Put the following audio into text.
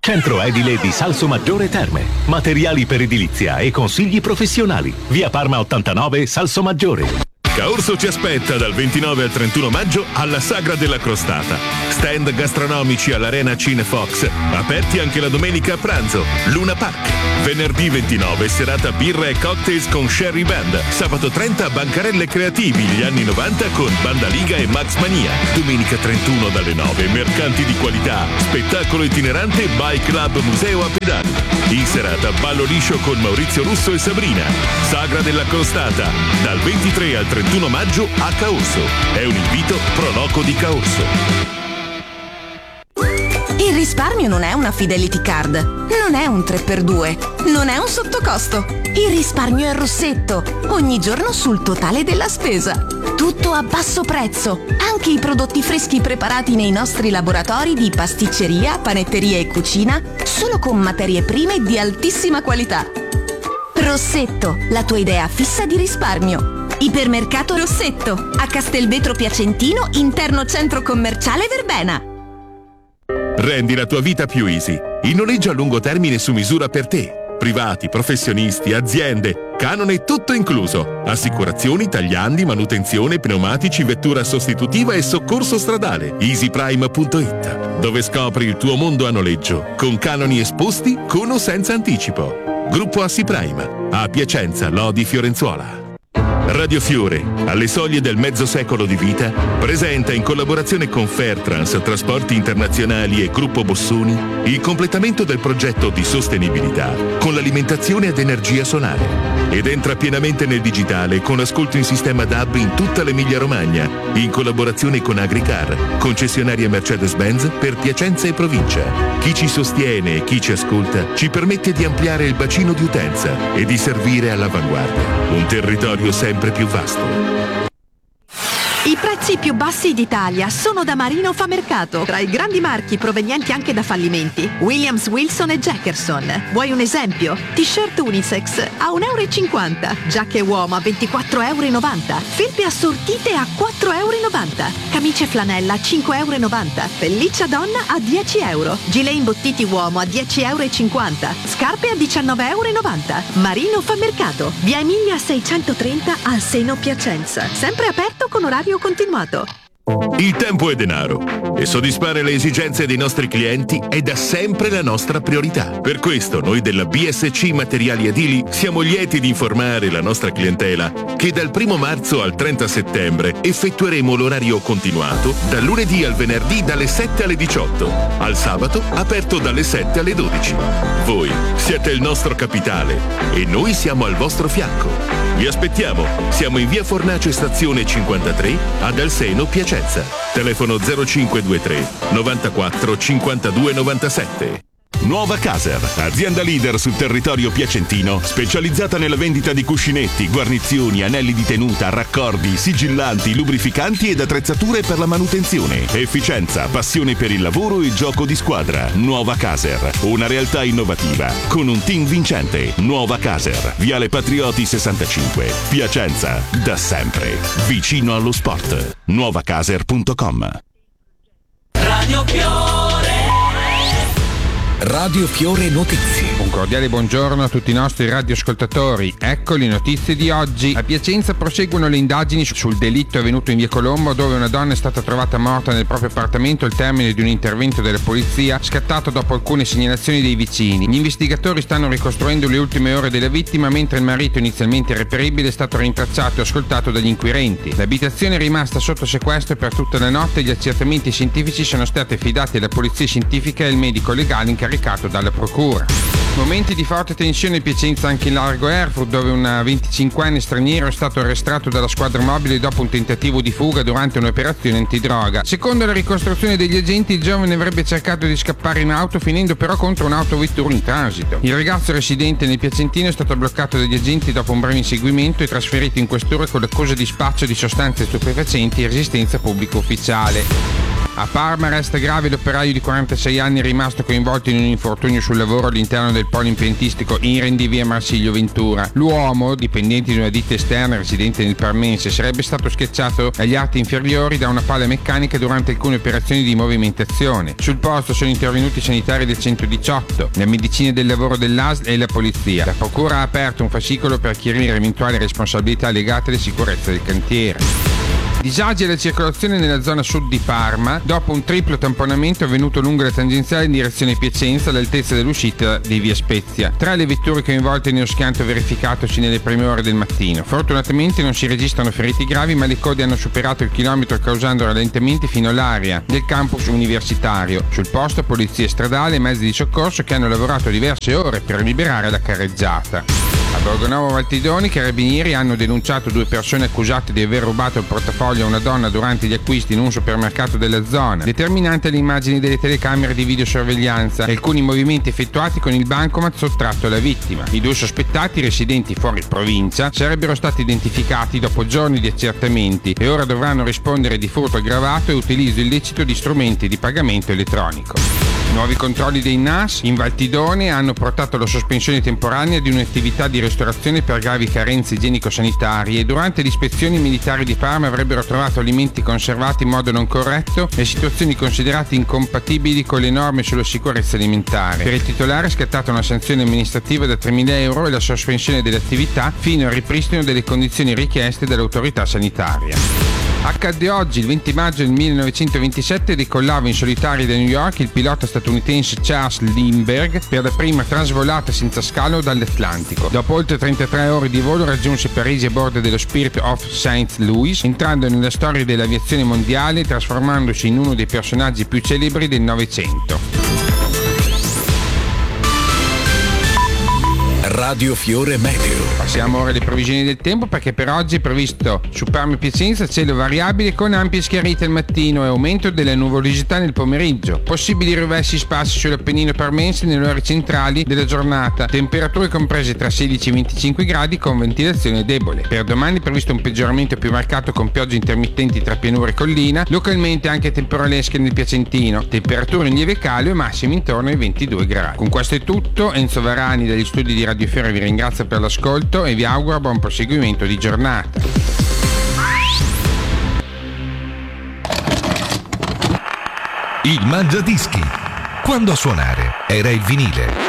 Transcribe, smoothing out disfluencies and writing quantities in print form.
Centro edile di Salsomaggiore Terme. Materiali per edilizia e consigli professionali. Via Parma 89, Salsomaggiore. Caorso ci aspetta dal 29 al 31 maggio alla Sagra della Crostata. Stand gastronomici all'Arena Cinefox, aperti anche la domenica a pranzo. Luna Park. Venerdì 29 serata birra e cocktails con Sherry Band. Sabato 30 bancarelle creativi gli anni 90 con Banda Liga e Max Mania. Domenica 31 dalle 9 mercanti di qualità, spettacolo itinerante Bike Club Museo a Pedali. In serata ballo liscio con Maurizio Russo e Sabrina. Sagra della Crostata dal 23 al 31 maggio a Caorso. È un invito Pro Loco di Caorso. Il risparmio non è una Fidelity Card, non è un 3x2, non è un sottocosto. Il risparmio è Rossetto, ogni giorno sul totale della spesa. Tutto a basso prezzo, anche i prodotti freschi preparati nei nostri laboratori di pasticceria, panetteria e cucina, solo con materie prime di altissima qualità. Rossetto, la tua idea fissa di risparmio. Ipermercato Rossetto, a Castelvetro Piacentino, interno centro commerciale Verbena. Rendi la tua vita più easy. Il noleggio a lungo termine su misura per te. Privati, professionisti, aziende, canone tutto incluso. Assicurazioni, tagliandi, manutenzione, pneumatici, vettura sostitutiva e soccorso stradale. easyprime.it, dove scopri il tuo mondo a noleggio, con canoni esposti, con o senza anticipo. Gruppo Assiprime, a Piacenza, Lodi, Fiorenzuola. Radio Fiore, alle soglie del mezzo secolo di vita, presenta in collaborazione con Fairtrans, Trasporti Internazionali e Gruppo Bossoni il completamento del progetto di sostenibilità con l'alimentazione ad energia solare. Ed entra pienamente nel digitale con ascolto in sistema DAB in tutta l'Emilia-Romagna, in collaborazione con Agricar, concessionaria Mercedes-Benz per Piacenza e provincia. Chi ci sostiene e chi ci ascolta ci permette di ampliare il bacino di utenza e di servire all'avanguardia. Un territorio sempre più vasto. I prezzi più bassi d'Italia sono da Marino Famercato, tra i grandi marchi provenienti anche da fallimenti. Williams, Wilson e Jackerson. Vuoi un esempio? T-shirt unisex a €1,50 €, giacche uomo a €24,90 €, felpe assortite a €4,90 €, camicie flanella a €5,90 €, pelliccia donna a €10 €, gilet imbottiti uomo a €10,50 €, scarpe a €19,90 €. Marino Famercato, via Emilia 630 al Seno Piacenza. Sempre aperto con orario continuato. Il tempo è denaro e soddisfare le esigenze dei nostri clienti è da sempre la nostra priorità. Per questo noi della BSC Materiali Edili siamo lieti di informare la nostra clientela che dal 1 marzo al 30 settembre effettueremo l'orario continuato dal lunedì al venerdì dalle 7 alle 18, al sabato aperto dalle 7 alle 12. Voi siete il nostro capitale e noi siamo al vostro fianco. Vi aspettiamo, siamo in via Fornace stazione 53 ad Alseno, Piacenza. Telefono 0523 94 52 97. Nuova Caser, azienda leader sul territorio piacentino, specializzata nella vendita di cuscinetti, guarnizioni, anelli di tenuta, raccordi, sigillanti, lubrificanti ed attrezzature per la manutenzione. Efficienza, passione per il lavoro e gioco di squadra. Nuova Caser, una realtà innovativa con un team vincente. Nuova Caser, Viale Patrioti 65, Piacenza, da sempre, vicino allo sport. nuovacaser.com. Radio Fiore. Radio Fiore Notizie. Un cordiale buongiorno a tutti i nostri radioascoltatori. Ecco le notizie di oggi. A Piacenza proseguono le indagini sul delitto avvenuto in via Colombo, dove una donna è stata trovata morta nel proprio appartamento al termine di un intervento della polizia scattato dopo alcune segnalazioni dei vicini. Gli investigatori stanno ricostruendo le ultime ore della vittima, mentre il marito, inizialmente irreperibile, è stato rintracciato e ascoltato dagli inquirenti. L'abitazione è rimasta sotto sequestro per tutta la notte. Gli accertamenti scientifici sono stati affidati alla polizia scientifica e al medico legale incaricato dalla procura. Momenti di forte tensione in Piacenza anche in largo Erfurt, dove un 25enne straniero è stato arrestato dalla squadra mobile dopo un tentativo di fuga durante un'operazione antidroga. Secondo la ricostruzione degli agenti, il giovane avrebbe cercato di scappare in auto, finendo però contro un'autovettura in transito. Il ragazzo residente nel Piacentino è stato bloccato dagli agenti dopo un breve inseguimento e trasferito in questura con l'accusa di spaccio di sostanze stupefacenti e resistenza pubblica ufficiale. A Parma resta grave l'operaio di 46 anni rimasto coinvolto in un infortunio sul lavoro all'interno del polo impiantistico INREN di via Marsilio Ventura. L'uomo, dipendente di una ditta esterna residente nel Parmense, sarebbe stato schiacciato agli arti inferiori da una pala meccanica durante alcune operazioni di movimentazione. Sul posto sono intervenuti i sanitari del 118, la medicina del lavoro dell'ASL e la polizia. La procura ha aperto un fascicolo per chiarire eventuali responsabilità legate alla sicurezza del cantiere. Disagi alla circolazione nella zona sud di Parma dopo un triplo tamponamento avvenuto lungo la tangenziale in direzione Piacenza all'altezza dell'uscita di via Spezia. Tra le vetture coinvolte nello schianto verificatosi nelle prime ore del mattino. Fortunatamente non si registrano feriti gravi, ma le code hanno superato il chilometro causando rallentamenti fino all'area del campus universitario. Sul posto polizia stradale e mezzi di soccorso che hanno lavorato diverse ore per liberare la carreggiata. A Borgonovo Valtidoni i carabinieri hanno denunciato 2 persone accusate di aver rubato il portafoglio a una donna durante gli acquisti in un supermercato della zona. Determinante le immagini delle telecamere di videosorveglianza e alcuni movimenti effettuati con il bancomat sottratto alla vittima. I 2 sospettati, residenti fuori provincia, sarebbero stati identificati dopo giorni di accertamenti e ora dovranno rispondere di furto aggravato e utilizzo illecito di strumenti di pagamento elettronico. Nuovi controlli dei NAS in Valtidone hanno portato alla sospensione temporanea di un'attività di ristorazione per gravi carenze igienico-sanitarie e durante le ispezioni militari di Parma avrebbero trovato alimenti conservati in modo non corretto e situazioni considerate incompatibili con le norme sulla sicurezza alimentare. Per il titolare è scattata una sanzione amministrativa da 3.000 euro e la sospensione delle attività fino al ripristino delle condizioni richieste dall'autorità sanitaria. Accadde oggi, il 20 maggio del 1927, decollava in solitaria da New York il pilota statunitense Charles Lindbergh per la prima trasvolata senza scalo dall'Atlantico. Dopo oltre 33 ore di volo raggiunse Parigi a bordo dello Spirit of St. Louis, entrando nella storia dell'aviazione mondiale e trasformandosi in uno dei personaggi più celebri del Novecento. Radio Fiore Meteo. Passiamo ora alle previsioni del tempo, perché per oggi è previsto su Parma e Piacenza cielo variabile con ampie schiarite al mattino e aumento della nuvolosità nel pomeriggio. Possibili rivessi sparsi sull'Appennino parmense nelle ore centrali della giornata. Temperature comprese tra 16 e 25 gradi con ventilazione debole. Per domani è previsto un peggioramento più marcato con piogge intermittenti tra pianura e collina, localmente anche temporalesche nel Piacentino. Temperature in lieve calo e massimi intorno ai 22 gradi. Con questo è tutto. Enzo Varani dagli studi di Radio Fiore vi ringrazio per l'ascolto e vi auguro buon proseguimento di giornata. Il Mangiadischi. Quando a suonare era il vinile.